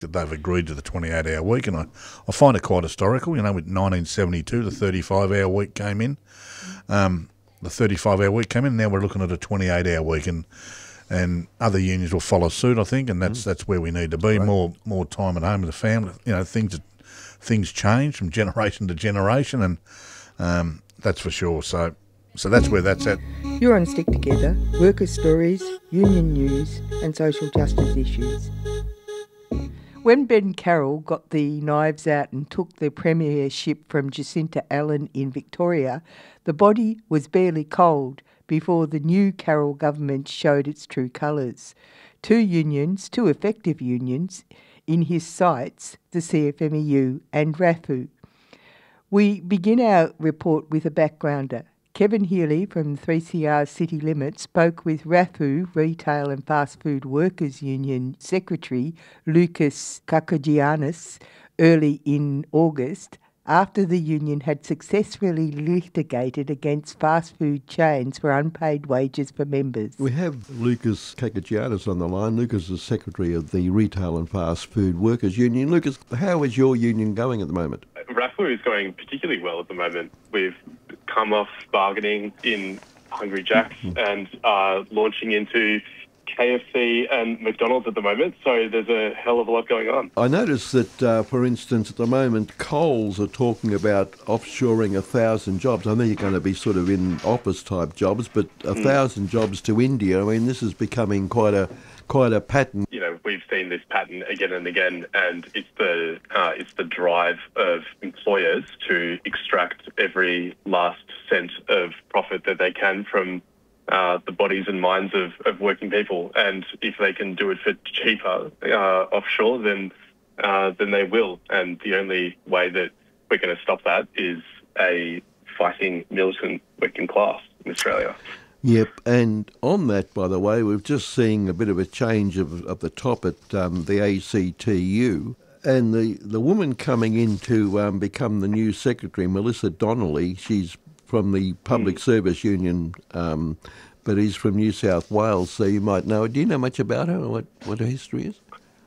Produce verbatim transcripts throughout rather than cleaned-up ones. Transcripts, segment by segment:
that they've agreed to the twenty-eight hour week, and I, I find it quite historical. You know, with nineteen seventy-two, the thirty-five hour week came in. Um, the thirty-five hour week came in, now we're looking at a twenty-eight hour week, and and other unions will follow suit, I think, and that's mm. that's where we need to be. Right. More more time at home with the family. You know, things things change from generation to generation, and um, that's for sure. So so that's where that's at. You're on Stick Together, worker stories, union news and social justice issues. When Ben Carroll got the knives out and took the premiership from Jacinta Allan in Victoria, the body was barely cold before the new Carroll government showed its true colours. Two unions, two effective unions, in his sights, the C F M E U and R A F U. We begin our report with a backgrounder. Kevin Healy from three C R City Limits spoke with R A F U, Retail and Fast Food Workers Union Secretary Lucas Kakogiannis, early in August, after the union had successfully litigated against fast food chains for unpaid wages for members. We have Lucas Kakogiannis on the line. Lucas is Secretary of the Retail and Fast Food Workers Union. Lucas, how is your union going at the moment? R A F U is going particularly well at the moment. We've come off bargaining in Hungry Jack's and are launching into K F C and McDonald's at the moment, so there's a hell of a lot going on. I noticed that, uh, for instance, at the moment, Coles are talking about offshoring a thousand jobs. I know you're going to be sort of in office-type jobs, but a mm. thousand jobs to India, I mean, this is becoming quite a quite a pattern. You know, we've seen this pattern again and again, and it's the uh, it's the drive of employers to extract every last cent of profit that they can from uh, the bodies and minds of, of working people. And if they can do it for cheaper uh, offshore, then uh, then they will. And the only way that we're going to stop that is a fighting militant working class in Australia. Yep, and on that, by the way, we've just seen a bit of a change of, of the top at um, the A C T U, and the, the woman coming in to um, become the new secretary, Melissa Donnelly, she's from the Public mm. Service Union, um, but is from New South Wales, so you might know. Do you know much about her or what, what her history is?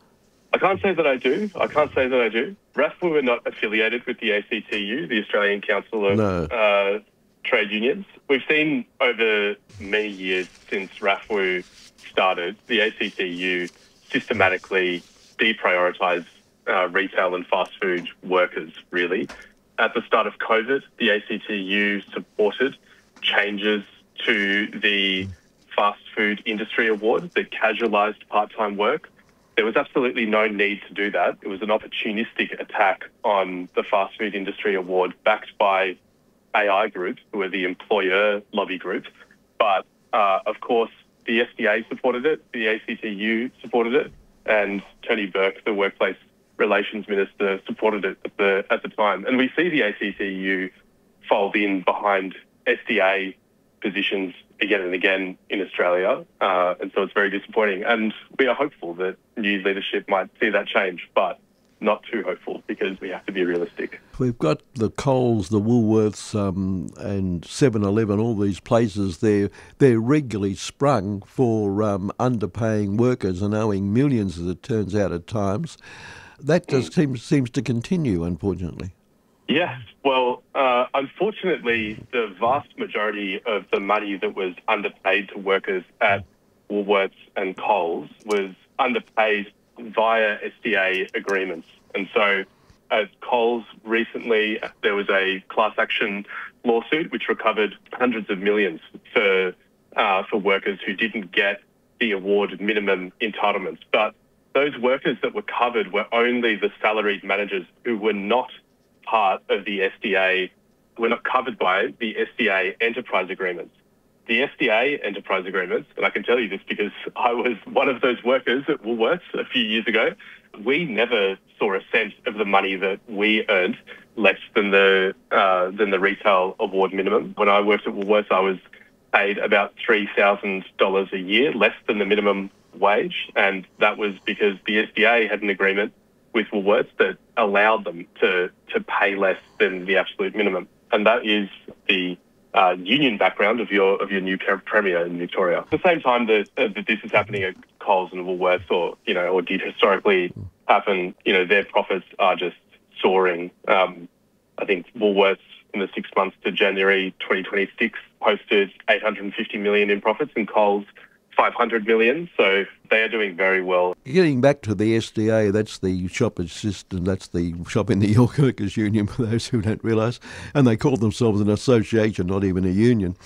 I can't say that I do. I can't say that I do. R A F U are not affiliated with the A C T U, the Australian Council of no. uh, Trade Unions. We've seen over many years since R A F U started, the A C T U systematically deprioritise uh, retail and fast food workers, really. At the start of COVID, the A C T U supported changes to the fast food industry award that casualised part-time work. There was absolutely no need to do that. It was an opportunistic attack on the fast food industry award backed by A I Group, who are the employer lobby group. But, uh, of course, the S D A supported it, the A C T U supported it, and Tony Burke, the Workplace Relations Minister, supported it at the, at the time. And we see the A C T U fold in behind S D A positions again and again in Australia, uh, and so it's very disappointing. And we are hopeful that new leadership might see that change, but not too hopeful because we have to be realistic. We've got the Coles, the Woolworths um, and seven eleven, all these places, they're, they're regularly sprung for um, underpaying workers and owing millions, as it turns out at times. That just mm. seems, seems to continue, unfortunately. Yes. Well, uh, unfortunately, the vast majority of the money that was underpaid to workers at Woolworths and Coles was underpaid via S D A agreements. And so at Coles recently, there was a class action lawsuit which recovered hundreds of millions for uh, for workers who didn't get the award minimum entitlements. But those workers that were covered were only the salaried managers who were not part of the S D A, were not covered by the S D A enterprise agreements. The S D A enterprise agreements, and I can tell you this because I was one of those workers at Woolworths a few years ago, we never saw a cent of the money that we earned less than the uh, than the retail award minimum. When I worked at Woolworths, I was paid about three thousand dollars a year, less than the minimum wage, and that was because the S D A had an agreement with Woolworths that allowed them to, to pay less than the absolute minimum. And that is the uh, union background of your of your new premier in Victoria. At the same time that, uh, that this is happening at Coles and Woolworths, or you know, or did historically happen, you know, their profits are just soaring. Um, I think Woolworths in the six months to January twenty twenty-six posted eight hundred fifty million in profits and Coles five hundred million. So they are doing very well. Getting back to the S D A, that's the Shoppers System, that's the Shop in New York Workers Union, for those who don't realise, and they call themselves an association, not even a union.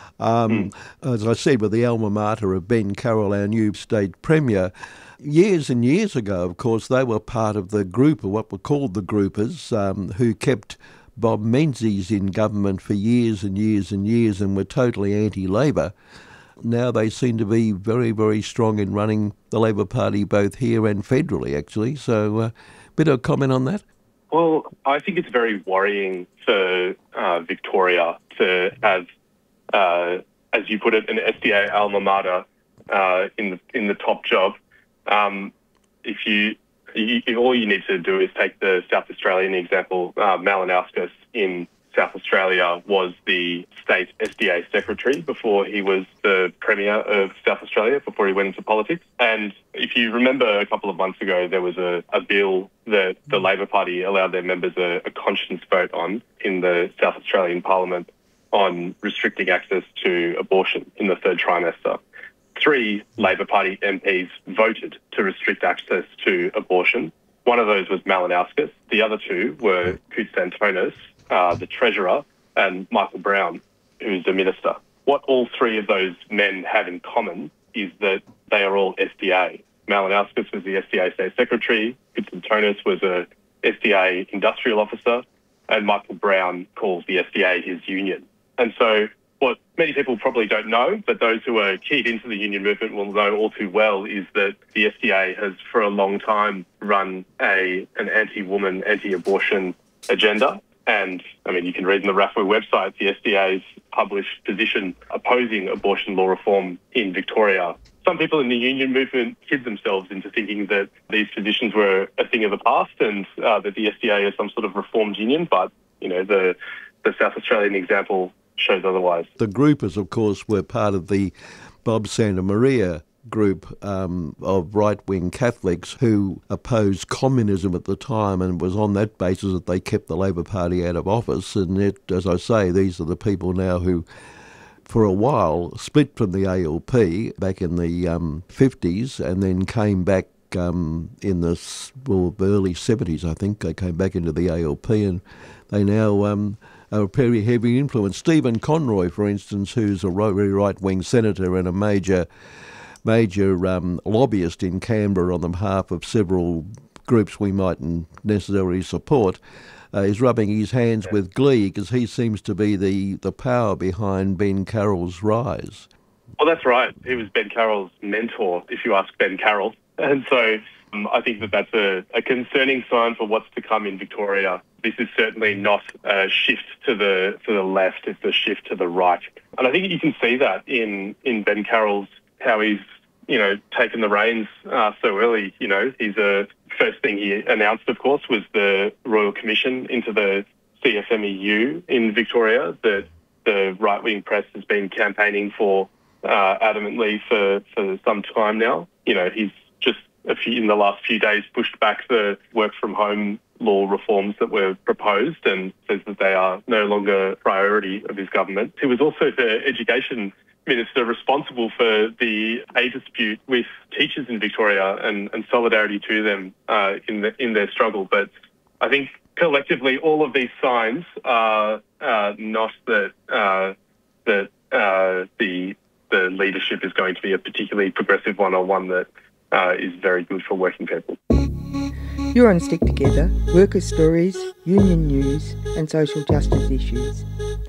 Um, mm. As I said, with the alma mater of Ben Carroll, our new state premier, years and years ago, of course, they were part of the group, or what were called the groupers, um, who kept Bob Menzies in government for years and years and years and were totally anti-Labor. Now they seem to be very, very strong in running the Labor Party both here and federally, actually. So a uh, bit of comment on that? Well, I think it's very worrying for uh, Victoria to have, uh, as you put it, an S D A alma mater uh, in the in the top job. Um, if you, you, all you need to do is take the South Australian example. uh, Malinauskas in South Australia was the state S D A secretary before he was the premier of South Australia, before he went into politics. And if you remember a couple of months ago, there was a, a bill that the Labor Party allowed their members a, a conscience vote on in the South Australian Parliament on restricting access to abortion in the third trimester. Three Labor Party M Ps voted to restrict access to abortion. One of those was Malinauskas. The other two were Koutsantonis, Uh, the Treasurer, and Michael Brown, who's the Minister. What all three of those men have in common is that they are all S D A. Malinauskas was the S D A State Secretary, Koutsantonis was a S D A Industrial Officer, and Michael Brown calls the S D A his union. And so what many people probably don't know, but those who are keyed into the union movement will know all too well, is that the S D A has for a long time run a an anti-woman, anti-abortion agenda. And, I mean, you can read in the R A F W website the S D A's published position opposing abortion law reform in Victoria. Some people in the union movement kid themselves into thinking that these positions were a thing of the past and uh, that the S D A is some sort of reformed union, but, you know, the, the South Australian example shows otherwise. The groupers, of course, were part of the Bob Santa Maria group um, of right-wing Catholics who opposed communism at the time, and it was on that basis that they kept the Labor Party out of office. And it, as I say, these are the people now who, for a while, split from the A L P back in the um, fifties and then came back um, in the well, early seventies, I think. They came back into the A L P, and they now um, are a very heavy influence. Stephen Conroy, for instance, who's a very right-wing senator and a major major um, lobbyist in Canberra on the behalf of several groups we mightn't necessarily support, uh, is rubbing his hands yeah. with glee because he seems to be the, the power behind Ben Carroll's rise. Well, that's right. He was Ben Carroll's mentor, if you ask Ben Carroll. And so um, I think that that's a, a concerning sign for what's to come in Victoria. This is certainly not a shift to the to the left, it's a shift to the right. And I think you can see that in, in Ben Carroll's how he's, you know, taken the reins uh, so early. You know, he's a first thing he announced, of course, was the Royal Commission into the C F M E U in Victoria that the right-wing press has been campaigning for uh, adamantly for, for some time now. You know, he's just a few, in the last few days pushed back the work-from-home law reforms that were proposed and says that they are no longer a priority of his government. He was also the education Minister responsible for the pay dispute with teachers in Victoria and, and solidarity to them uh, in the, in their struggle. But I think collectively all of these signs are uh, not that uh, that uh, the the leadership is going to be a particularly progressive one or one that uh, is very good for working people. You're on Stick Together, workers' stories, union news and social justice issues.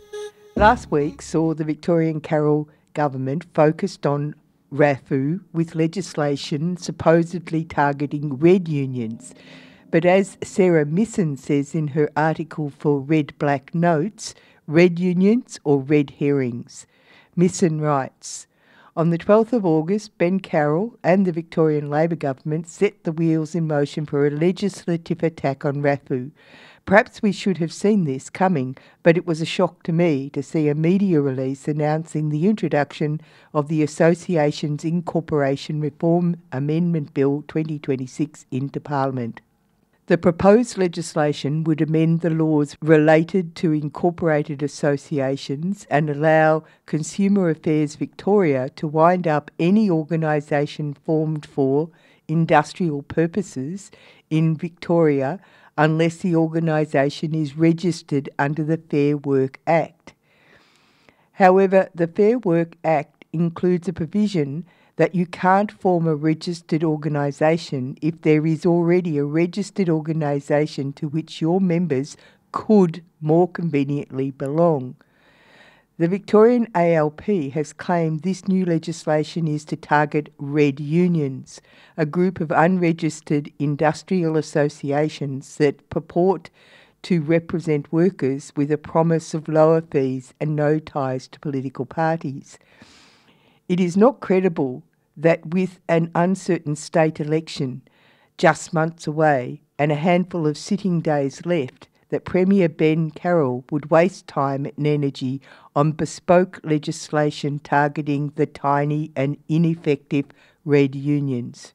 Last week saw the Victorian Carroll government focused on R A F W with legislation supposedly targeting red unions. But as Sarah Misson says in her article for Red Black Notes, red unions or red herrings. Misson writes, on the twelfth of August, Ben Carroll and the Victorian Labor government set the wheels in motion for a legislative attack on R A F W Perhaps we should have seen this coming, but it was a shock to me to see a media release announcing the introduction of the Associations Incorporation Reform Amendment Bill twenty twenty-six into Parliament. The proposed legislation would amend the laws related to incorporated associations and allow Consumer Affairs Victoria to wind up any organisation formed for industrial purposes in Victoria unless the organisation is registered under the Fair Work Act. However, the Fair Work Act includes a provision that you can't form a registered organisation if there is already a registered organisation to which your members could more conveniently belong. The Victorian A L P has claimed this new legislation is to target red unions, a group of unregistered industrial associations that purport to represent workers with a promise of lower fees and no ties to political parties. It is not credible that with an uncertain state election just months away and a handful of sitting days left, that Premier Ben Carroll would waste time and energy on bespoke legislation targeting the tiny and ineffective red unions.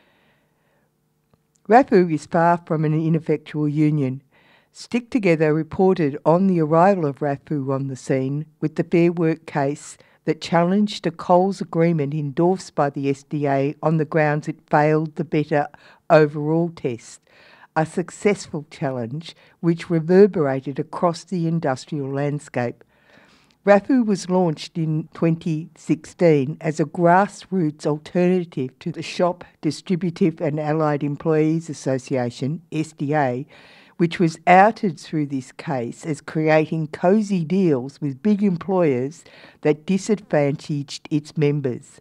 R A F U is far from an ineffectual union. Stick Together reported on the arrival of R A F U on the scene with the Fair Work case that challenged a Coles agreement endorsed by the S D A on the grounds it failed the better overall test, a successful challenge which reverberated across the industrial landscape. R A F U was launched in twenty sixteen as a grassroots alternative to the Shop, Distributive and Allied Employees Association, S D A, which was outed through this case as creating cosy deals with big employers that disadvantaged its members.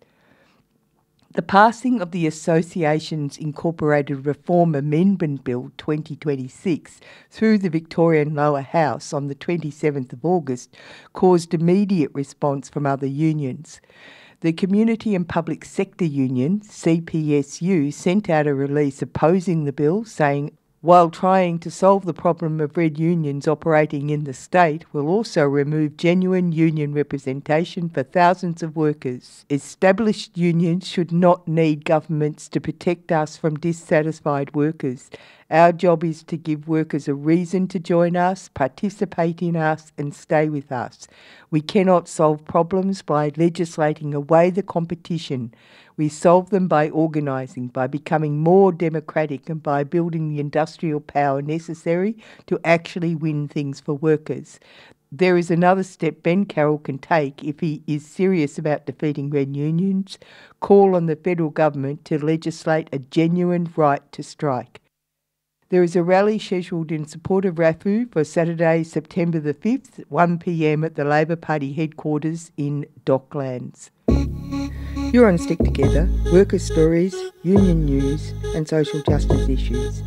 The passing of the Associations Incorporated Reform Amendment Bill twenty twenty-six through the Victorian Lower House on the twenty-seventh of August caused immediate response from other unions. The Community and Public Sector Union, C P S U, sent out a release opposing the bill, saying, while trying to solve the problem of red unions operating in the state, will also remove genuine union representation for thousands of workers. Established unions should not need governments to protect us from dissatisfied workers. Our job is to give workers a reason to join us, participate in us and stay with us. We cannot solve problems by legislating away the competition. We solve them by organising, by becoming more democratic and by building the industrial power necessary to actually win things for workers. There is another step Ben Carroll can take if he is serious about defeating red unions: call on the federal government to legislate a genuine right to strike. There is a rally scheduled in support of R A F U for Saturday, September the fifth, one p m at the Labor Party headquarters in Docklands. You're on Stick Together, workers' stories, union news and social justice issues.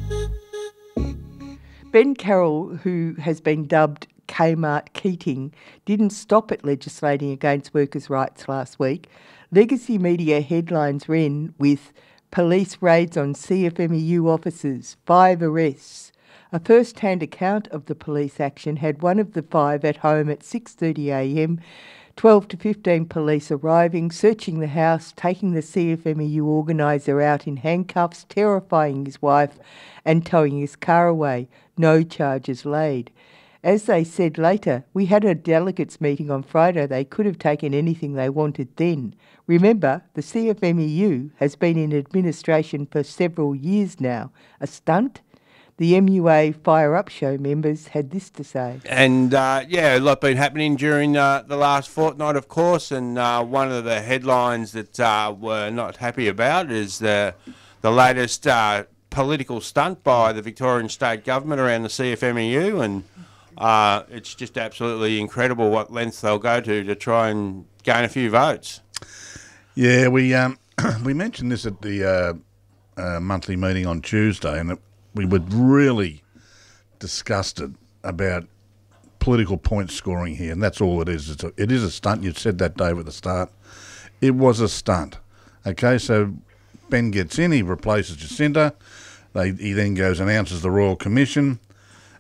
Ben Carroll, who has been dubbed Kmart Keating, didn't stop at legislating against workers' rights last week. Legacy media headlines ran with police raids on C F M E U offices, five arrests. A first-hand account of the police action had one of the five at home at six thirty a m, twelve to fifteen police arriving, searching the house, taking the C F M E U organiser out in handcuffs, terrifying his wife and towing his car away. No charges laid. As they said later, we had a delegates meeting on Friday. They could have taken anything they wanted then. Remember, the C F M E U has been in administration for several years now. A stunt? The M U A Fire Up Show members had this to say. And, uh, yeah, a lot been happening during uh, the last fortnight, of course, and uh, one of the headlines that uh, we're not happy about is the, the latest uh, political stunt by the Victorian State Government around the C F M E U, and uh, it's just absolutely incredible what lengths they'll go to to try and gain a few votes. Yeah, we um, we mentioned this at the uh, uh, monthly meeting on Tuesday, and it, we were really disgusted about political point scoring here, and that's all it is. It's a, it is a stunt. You said that, Dave, at the start. It was a stunt. Okay, so Ben gets in, he replaces Jacinta. They, he then goes and announces the Royal Commission,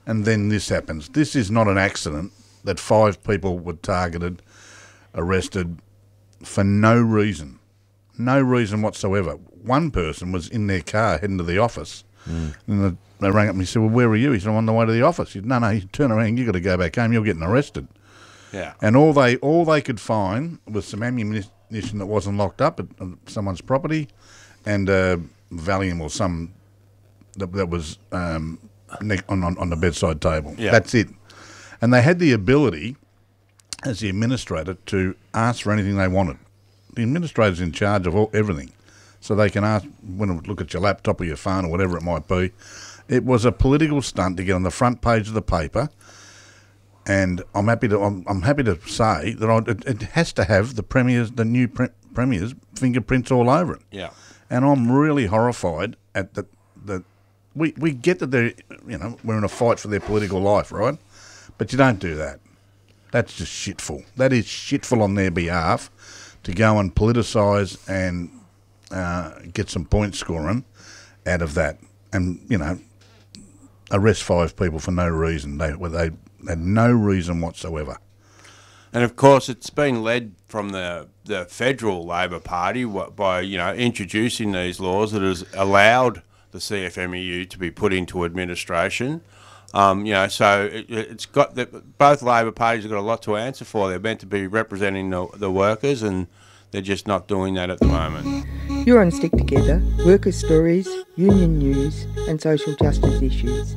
and then this happens. This is not an accident that five people were targeted, arrested for no reason. No reason whatsoever. One person was in their car heading to the office, mm. and the, they rang up and he said, well, where were you? He said, I'm on the way to the office. He said, no, no, you turn around, you've got to go back home, you're getting arrested. Yeah. And all they all they could find was some ammunition that wasn't locked up at someone's property, and uh, Valium or some that, that was um, on, on on the bedside table. Yeah. That's it. And they had the ability, as the administrator, to ask for anything they wanted. The administrator's in charge of all, everything, so they can ask when they look at your laptop or your phone or whatever it might be. It was a political stunt to get on the front page of the paper. And I'm happy to I'm, I'm happy to say that I, it, it has to have the premier's the new pre- premier's fingerprints all over it. Yeah. And I'm really horrified at the the we we get that they're you know we're in a fight for their political life, right? But you don't do that. That's just shitful. That is shitful on their behalf to go and politicise and uh, get some point scoring out of that, and you know arrest five people for no reason. They were they. Had no reason whatsoever. And of course, it's been led from the the federal Labor Party by you know introducing these laws that has allowed the C F M E U to be put into administration. Um, you know, so it, it's got the, both Labor parties have got a lot to answer for. They're meant to be representing the, the workers, and they're just not doing that at the moment. You're on Stick Together, workers' stories, union news, and social justice issues.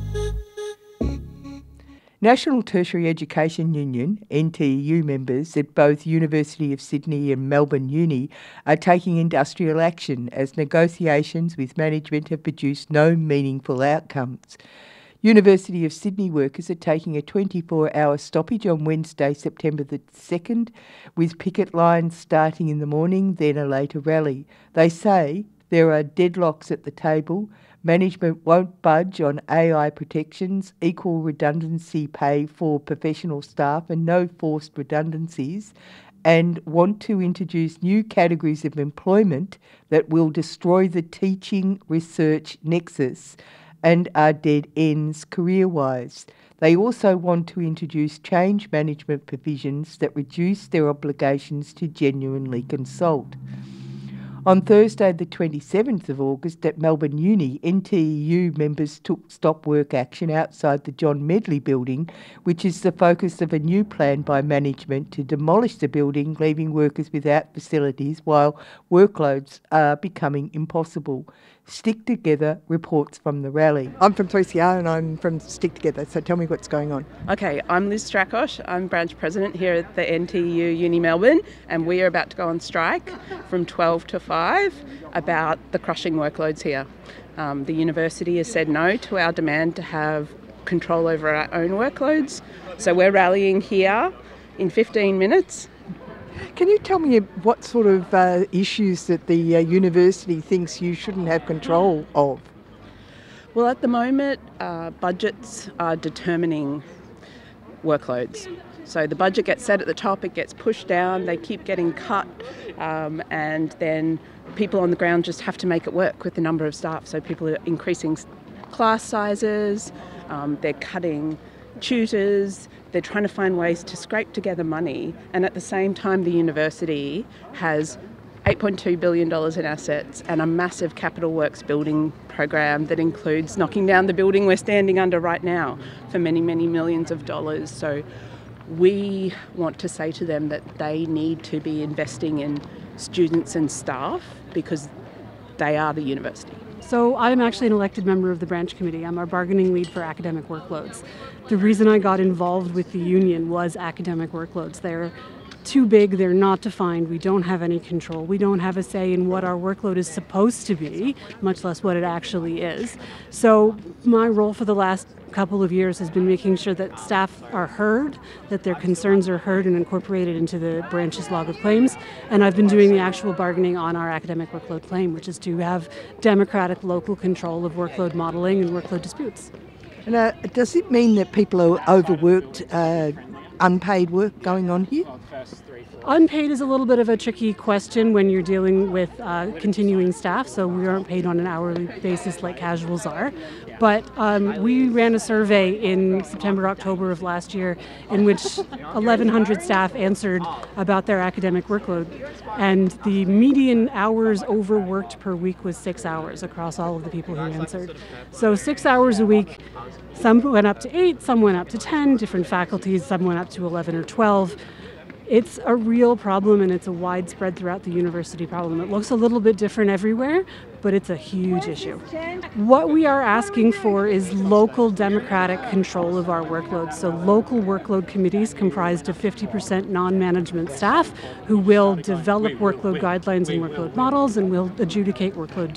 National Tertiary Education Union, N T E U members at both University of Sydney and Melbourne Uni are taking industrial action as negotiations with management have produced no meaningful outcomes. University of Sydney workers are taking a twenty-four hour stoppage on Wednesday, September the second, with picket lines starting in the morning, then a later rally. They say there are deadlocks at the table. Management won't budge on A I protections, equal redundancy pay for professional staff and no forced redundancies, and want to introduce new categories of employment that will destroy the teaching research nexus and are dead ends career-wise. They also want to introduce change management provisions that reduce their obligations to genuinely consult. On Thursday the twenty-seventh of August at Melbourne Uni, N T E U members took stop work action outside the John Medley building, which is the focus of a new plan by management to demolish the building, leaving workers without facilities while workloads are becoming impossible. Stick Together reports from the rally. I'm from three C R and I'm from Stick Together, so tell me what's going on. Okay, I'm Liz Strakosh. I'm branch president here at the N T E U Uni Melbourne, and we are about to go on strike from twelve to five about the crushing workloads here. Um, the university has said no to our demand to have control over our own workloads, so we're rallying here in fifteen minutes. Can you tell me what sort of uh, issues that the uh, university thinks you shouldn't have control of? Well, at the moment, uh, budgets are determining workloads. So the budget gets set at the top, it gets pushed down, they keep getting cut, um, and then people on the ground just have to make it work with the number of staff. So people are increasing class sizes, um, they're cutting tutors, they're trying to find ways to scrape together money, and at the same time the university has eight point two billion dollars in assets and a massive capital works building program that includes knocking down the building we're standing under right now for many, many millions of dollars. So we want to say to them that they need to be investing in students and staff because they are the university. So I'm actually an elected member of the branch committee. I'm our bargaining lead for academic workloads. The reason I got involved with the union was academic workloads. They're too big, they're not defined, we don't have any control. We don't have a say in what our workload is supposed to be, much less what it actually is. So my role for the last couple of years has been making sure that staff are heard, that their concerns are heard and incorporated into the branch's log of claims. And I've been doing the actual bargaining on our academic workload claim, which is to have democratic local control of workload modelling and workload disputes. And, uh, does it mean that people are overworked, uh, unpaid work going on here? Unpaid is a little bit of a tricky question when you're dealing with uh, continuing staff, so we aren't paid on an hourly basis like casuals are. But um, we ran a survey in September, October of last year in which eleven hundred staff answered about their academic workload. And the median hours overworked per week was six hours across all of the people who answered. So six hours a week, some went up to eight, some went up to ten, different faculties, some went up to eleven or twelve. It's a real problem, and it's a widespread throughout the university problem. It looks a little bit different everywhere, but it's a huge issue. What we are asking for is local democratic control of our workloads. So local workload committees comprised of fifty percent non-management staff who will develop workload guidelines and workload models and will adjudicate workload